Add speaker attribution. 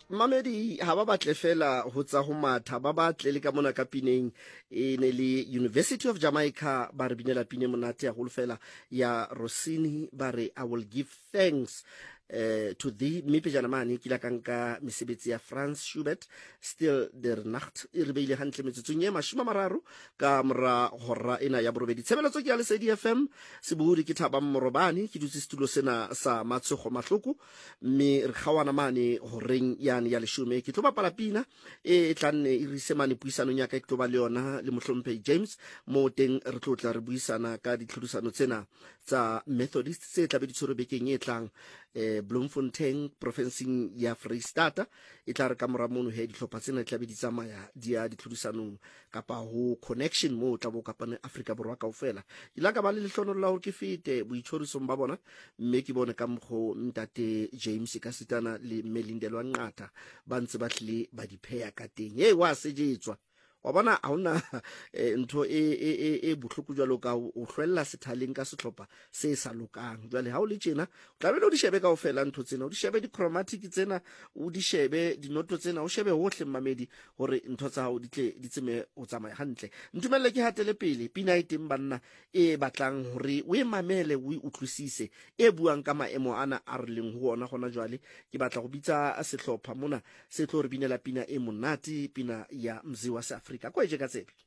Speaker 1: Mamedi ha ba batle fela ho tsa ho matha ba batle le ka mona ka pineng e ne le University of Jamaica ba re binela pine monate ya go fela ya Rossini ba re I will give thanks to thee mme pejana mane ke la kanka mesebetsi ya Franz Schubert Still der Nacht e re beile hantle metsotsong e 30 ka mora hora ena ya borobedi tshebeletso ke ya Lesedi FM Sebudi ke Thaba Morobane ke dutse studio sena sa Matsogo Mahloko mme re khawana mane horeng yani ya leshume ke tlo bapala pina e tlanne e re semane puisano nya ka ke tlo ba le yona le Mohlomphe James mo teng re tlotla re buisana ka ditlhodisano tsena tsa Methodist tse tla be di tshwere bekeng e tlang Bloemfontein provinceng ya Freistata e tla re ka mora mono he dihlopha tsena tla be di tsamaya di ya ditlhodisanong kapa ho connection mo tla bo kapane Afrika Borwa kaofela ila ka ba le lehlono la hore ke fete boitshoriso ba bona mme ke bone ka mkgo ntate James ka sitana le Melindelo Nqatha ba ntse ba hle ba dipheya ka teng wa sejetswa wa bona ha ona ntho e bohloko jwalo ka o hlwella sethaleng ka setlhopha se sa lokang jwale ha o le tjena o tla be o di shebe kaofela ntho tsena o di shebe di chromatic tsena o di shebe di noto tsena o shebe hohle Mamedi hore ntho tsa hao di tle di tseme o tsamaya hantle ntumelle ke hatele pele pina e teng banna e batlang hore o e mamele o utlwisise e buang ka maemo ana a re leng ho ona gona jwale ke batla go bitsa setlhopha mona se tlo re binela pina e monate pina ya mzi wa Afrika kwa je ka tsepe